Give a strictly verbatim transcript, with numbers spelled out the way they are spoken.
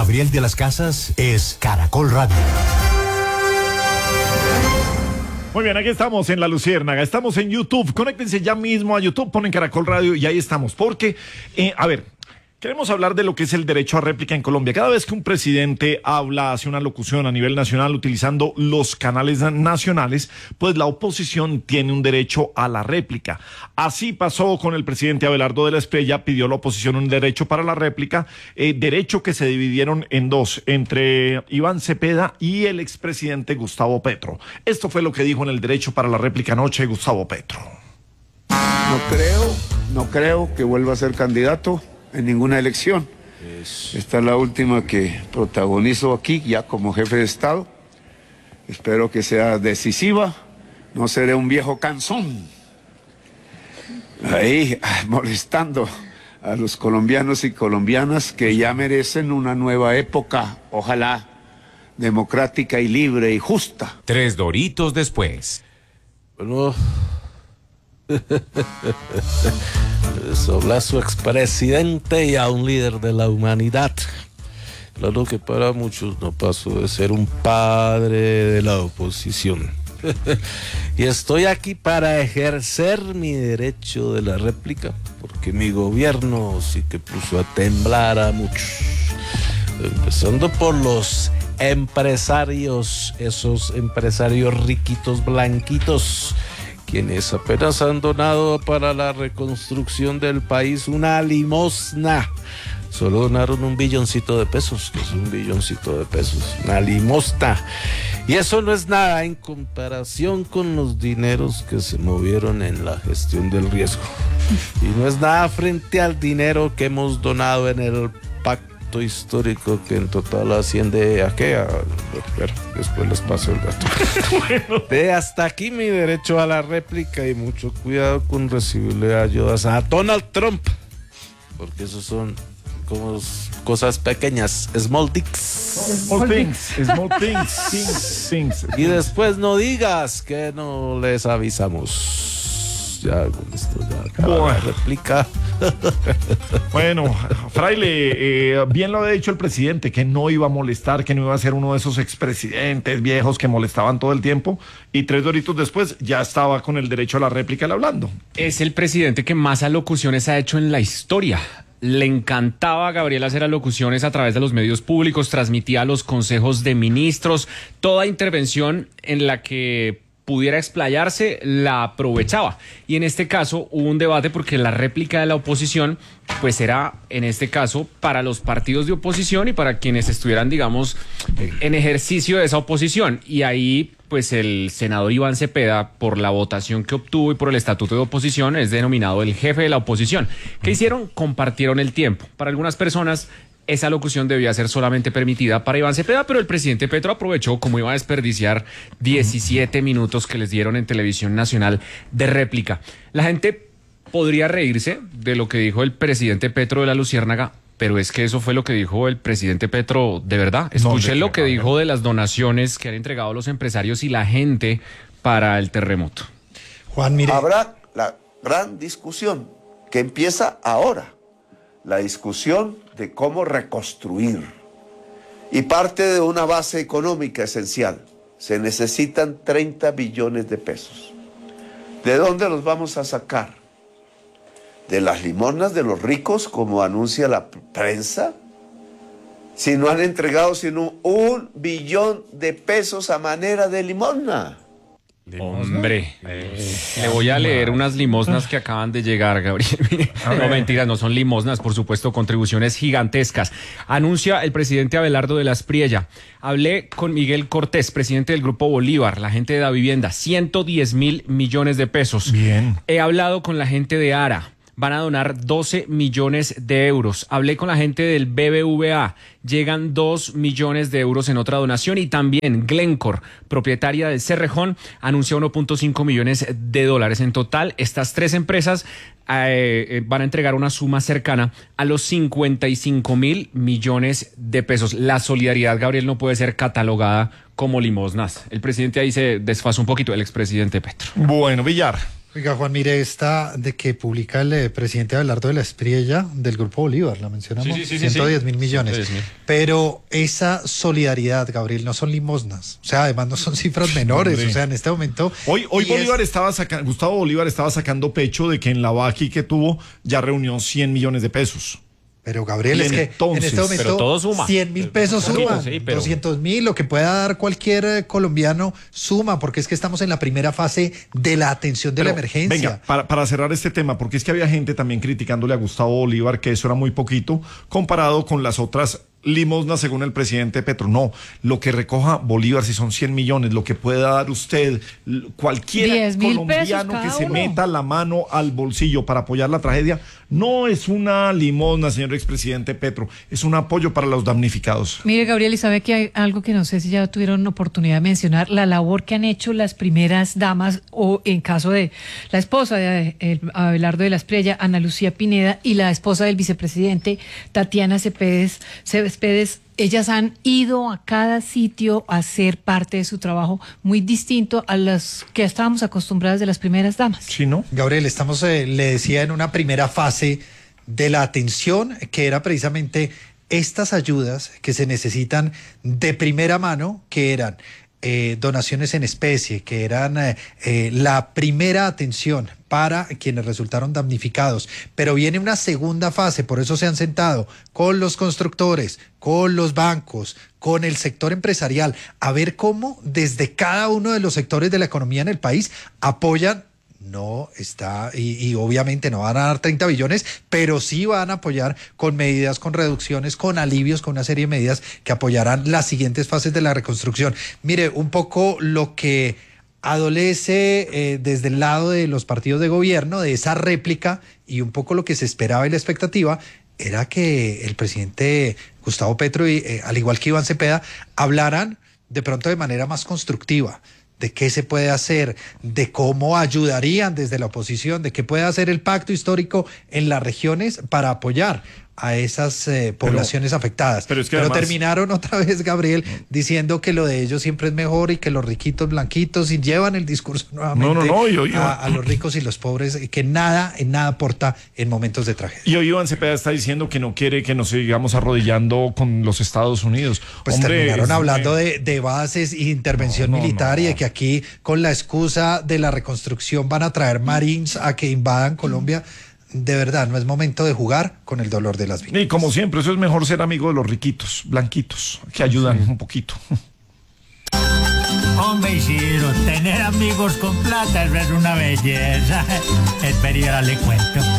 Gabriel de las Casas es Caracol Radio. Muy bien, aquí estamos en La Luciérnaga, estamos en YouTube, conéctense ya mismo a YouTube, ponen Caracol Radio y ahí estamos, porque, eh, a ver, queremos hablar de lo que es el derecho a réplica en Colombia. Cada vez que un presidente habla, hace una locución a nivel nacional utilizando los canales nacionales, pues la oposición tiene un derecho a la réplica. Así pasó con el presidente Abelardo de la Espriella, pidió a la oposición un derecho para la réplica, eh, derecho que se dividieron en dos, entre Iván Cepeda y el expresidente Gustavo Petro. Esto fue lo que dijo en el derecho para la réplica anoche Gustavo Petro. No creo, no creo que vuelva a ser candidato en ninguna elección. Esta es la última que protagonizo aquí ya como jefe de Estado. Espero que sea decisiva. No seré un viejo cansón ahí molestando a los colombianos y colombianas que ya merecen una nueva época, ojalá democrática y libre y justa. Tres doritos después. Bueno, eso habla a su expresidente y a un líder de la humanidad. Claro que para muchos no paso de ser un padre de la oposición. Y estoy aquí para ejercer mi derecho de la réplica, porque mi gobierno sí que puso a temblar a muchos, empezando por los empresarios, esos empresarios riquitos blanquitos, quienes apenas han donado para la reconstrucción del país una limosna. Solo donaron un billoncito de pesos, que es un billoncito de pesos, una limosna. Y eso no es nada en comparación con los dineros que se movieron en la gestión del riesgo. Y no es nada frente al dinero que hemos donado en el pacto histórico, que en total asciende a qué, a, bueno, después les paso el dato. Bueno. De hasta aquí mi derecho a la réplica, y mucho cuidado con recibirle ayudas a Donald Trump, porque esos son como cosas pequeñas, small dicks. Small things, small things, things, things. Y después no digas que no les avisamos. Ya con esto ya acaba bueno. La réplica. Bueno, Fraile, eh, bien lo había dicho el presidente, que no iba a molestar, que no iba a ser uno de esos expresidentes viejos que molestaban todo el tiempo, y tres doritos después ya estaba con el derecho a la réplica él hablando. Es el presidente que más alocuciones ha hecho en la historia. Le encantaba a Gabriel hacer alocuciones a través de los medios públicos, transmitía los consejos de ministros, toda intervención en la que pudiera explayarse la aprovechaba. Y en este caso hubo un debate porque la réplica de la oposición pues era en este caso para los partidos de oposición y para quienes estuvieran, digamos, en ejercicio de esa oposición. Y ahí pues el senador Iván Cepeda, por la votación que obtuvo y por el estatuto de oposición, es denominado el jefe de la oposición. ¿Qué hicieron? Compartieron el tiempo. Para algunas personas esa locución debía ser solamente permitida para Iván Cepeda, pero el presidente Petro aprovechó, como iba a desperdiciar diecisiete minutos que les dieron en Televisión Nacional de réplica. La gente podría reírse de lo que dijo el presidente Petro de la Luciérnaga, pero es que eso fue lo que dijo el presidente Petro de verdad. Escuchen no, lo que dijo de las donaciones que han entregado los empresarios y la gente para el terremoto. Juan, mire. Habrá la gran discusión que empieza ahora, la discusión de cómo reconstruir. Y parte de una base económica esencial. Se necesitan treinta billones de pesos. ¿De dónde los vamos a sacar? ¿De las limosnas de los ricos, como anuncia la prensa? Si no han entregado sino un billón de pesos a manera de limosna. Hombre, eh, le voy a leer unas limosnas que acaban de llegar, Gabriel. No, mentiras, no son limosnas, por supuesto, contribuciones gigantescas. Anuncia el presidente Abelardo de la Espriella. Hablé con Miguel Cortés, presidente del Grupo Bolívar, la gente de Da Vivienda, ciento diez mil millones de pesos. Bien. He hablado con la gente de ARA. Van a donar doce millones de euros. Hablé con la gente del B B V A. Llegan dos millones de euros en otra donación. Y también Glencore, propietaria del Cerrejón, anuncia uno punto cinco millones de dólares. En total, estas tres empresas eh, van a entregar una suma cercana a los cincuenta y cinco mil millones de pesos. La solidaridad, Gabriel, no puede ser catalogada como limosnas. El presidente ahí se desfasó un poquito, el expresidente Petro. Bueno, Villar. Oiga, Juan, mire esta de que publica el eh, presidente Abelardo de la Espriella del Grupo Bolívar, la mencionamos, Sí, sí, sí, ciento diez sí. mil millones. ciento diez mil. Pero esa solidaridad, Gabriel, no son limosnas. O sea, además no son cifras menores. Hombre. O sea, en este momento... Hoy, hoy y Bolívar es- estaba sacando, Gustavo Bolívar estaba sacando pecho de que en la Baqui que tuvo ya reunió cien millones de pesos. Pero Gabriel, Y es que entonces- en este momento Pero todo suma. cien mil pesos Poquito, suman, sí, pero- doscientos mil, lo que pueda dar cualquier eh, colombiano suma, porque es que estamos en la primera fase de la atención de la Pero, emergencia. Venga, para, para cerrar este tema, porque es que había gente también criticándole a Gustavo Bolívar que eso era muy poquito comparado con las otras limosnas según el presidente Petro. No, lo que recoja Bolívar, si son cien millones, lo que pueda dar usted, l- cualquier diez mil colombiano pesos que cada se uno. meta la mano al bolsillo para apoyar la tragedia, no es una limosna, señor expresidente Petro, es un apoyo para los damnificados. Mire, Gabriel, y sabe que hay algo que no sé si ya tuvieron oportunidad de mencionar, la labor que han hecho las primeras damas, o en caso de la esposa de eh, Abelardo de la Espriella, Ana Lucía Pineda, y la esposa del vicepresidente, Tatiana Cepeda, Céspedes. Ellas han ido a cada sitio a hacer parte de su trabajo muy distinto a las que estábamos acostumbradas de las primeras damas. ¿Sí, no? Gabriel, estamos, eh, le decía, en una primera fase de la atención, que era precisamente estas ayudas que se necesitan de primera mano, que eran eh, donaciones en especie, que eran eh, eh, la primera atención para quienes resultaron damnificados. Pero viene una segunda fase, por eso se han sentado con los constructores, con los bancos, con el sector empresarial, a ver cómo desde cada uno de los sectores de la economía en el país apoyan. No está, y, y obviamente no van a dar treinta billones, pero sí van a apoyar con medidas, con reducciones, con alivios, con una serie de medidas que apoyarán las siguientes fases de la reconstrucción. Mire, un poco lo que adolece eh, desde el lado de los partidos de gobierno, de esa réplica, y un poco lo que se esperaba y la expectativa, era que el presidente Gustavo Petro, y, eh, al igual que Iván Cepeda, hablaran de pronto de manera más constructiva, de qué se puede hacer, de cómo ayudarían desde la oposición, de qué puede hacer el pacto histórico en las regiones para apoyar a esas eh, poblaciones afectadas. pero es que Pero además- terminaron otra vez, Gabriel, diciendo que lo de ellos siempre es mejor y que los riquitos blanquitos, y llevan el discurso nuevamente No, no, no, yo- yo- a, a los ricos y los pobres, y que nada, en nada aporta en momentos de tragedia. Y hoy Iván Cepeda está diciendo que no quiere que nos sigamos arrodillando con los Estados Unidos. Pues Hombre, terminaron es- hablando de, de bases y intervención No, no, militar, no. y de que aquí con la excusa de la reconstrucción van a traer marines a que invadan Colombia. De verdad, no es momento de jugar con el dolor de las víctimas. Y como siempre, eso es mejor ser amigo de los riquitos, blanquitos, que ayudan un poquito. Hombre, Isidro, tener amigos con plata es una belleza. Espera, le cuento.